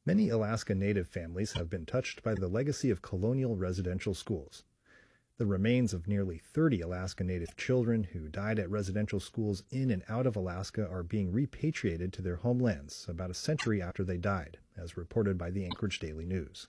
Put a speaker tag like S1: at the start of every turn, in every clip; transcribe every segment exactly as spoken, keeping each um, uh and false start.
S1: Many Alaska Native families have been touched by the legacy of colonial residential schools. The remains of nearly thirty Alaska Native children who died at residential schools in and out of Alaska are being repatriated to their homelands about a century after they died, as reported by the Anchorage Daily News.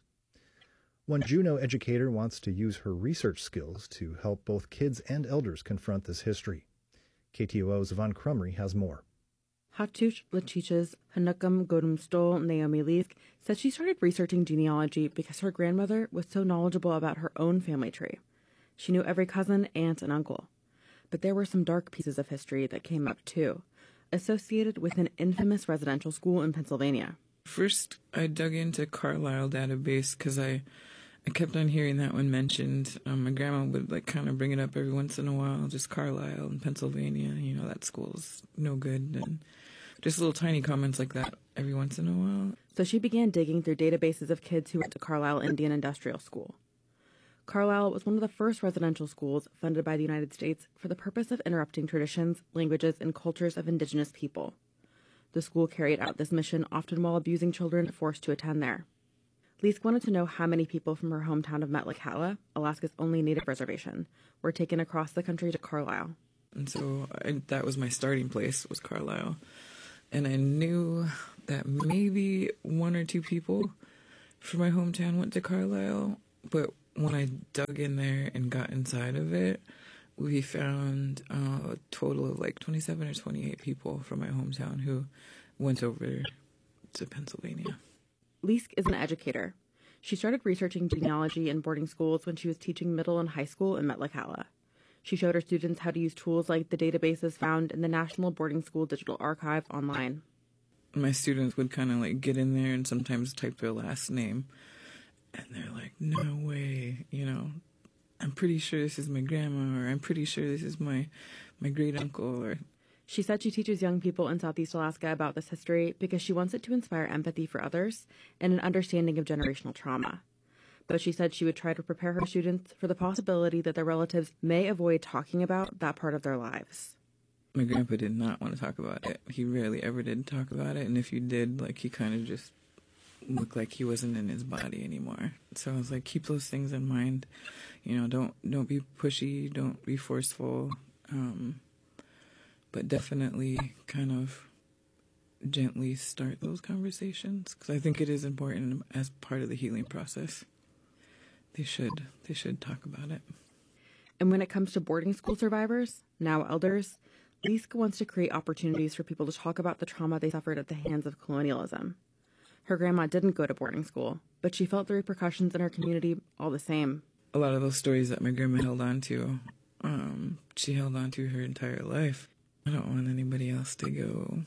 S1: One Juneau educator wants to use her research skills to help both kids and elders confront this history. K T O O's Yvonne Crumry has more.
S2: Hatuch Lachich's Hanukam Godumstol Naomi Leask said she started researching genealogy because her grandmother was so knowledgeable about her own family tree. She knew every cousin, aunt, and uncle. But there were some dark pieces of history that came up, too, associated with an infamous residential school in Pennsylvania.
S3: First, I dug into Carlisle database because I, I kept on hearing that one mentioned. Um, my grandma would like kind of bring it up every once in a while, just Carlisle in Pennsylvania. You know, that school's no good. And just little tiny comments like that every once in a while.
S2: So she began digging through databases of kids who went to Carlisle Indian Industrial School. Carlisle was one of the first residential schools funded by the United States for the purpose of interrupting traditions, languages, and cultures of indigenous people. The school carried out this mission often while abusing children forced to attend there. Leask wanted to know how many people from her hometown of Metlakatla, Alaska's only native reservation, were taken across the country to Carlisle.
S3: And so I, that was my starting place, was Carlisle. And I knew that maybe one or two people from my hometown went to Carlisle, but when I dug in there and got inside of it, we found uh, a total of like twenty-seven or twenty-eight people from my hometown who went over to Pennsylvania.
S2: Leask is an educator. She started researching genealogy in boarding schools when she was teaching middle and high school in Metlakatla. She showed her students how to use tools like the databases found in the National Boarding School Digital Archive online.
S3: My students would kind of like get in there and sometimes type their last name. And they're like, no way, you know, I'm pretty sure this is my grandma, or I'm pretty sure this is my, my great uncle. Or
S2: She said she teaches young people in Southeast Alaska about this history because she wants it to inspire empathy for others and an understanding of generational trauma. But she said she would try to prepare her students for the possibility that their relatives may avoid talking about that part of their lives.
S3: My grandpa did not want to talk about it. He rarely ever did talk about it. And if you did, like, he kind of just looked like he wasn't in his body anymore. So I was like, keep those things in mind. You know, don't don't be pushy, don't be forceful, um, but definitely kind of gently start those conversations, because I think it is important as part of the healing process. They should they should talk about it.
S2: And when it comes to boarding school survivors, now elders, Leask wants to create opportunities for people to talk about the trauma they suffered at the hands of colonialism. Her grandma didn't go to boarding school, but she felt the repercussions in her community all the same.
S3: A lot of those stories that my grandma held on to, um, she held on to her entire life. I don't want anybody else to go,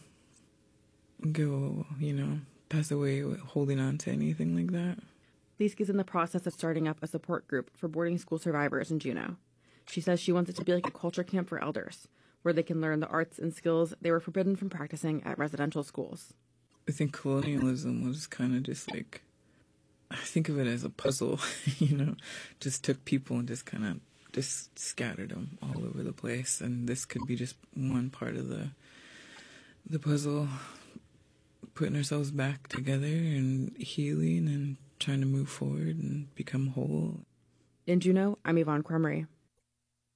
S3: go, you know, pass away holding on to anything like that.
S2: Leask is in the process of starting up a support group for boarding school survivors in Juneau. She says she wants it to be like a culture camp for elders, where they can learn the arts and skills they were forbidden from practicing at residential schools.
S3: I think colonialism was kind of just like, I think of it as a puzzle, you know, just took people and just kind of just scattered them all over the place. And this could be just one part of the the puzzle, putting ourselves back together and healing and trying to move forward and become whole.
S2: In Juneau, I'm Yvonne Crumry.